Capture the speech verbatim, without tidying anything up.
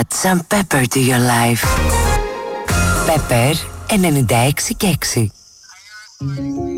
Add some pepper to your life. Pepper ενενήντα έξι και έξι.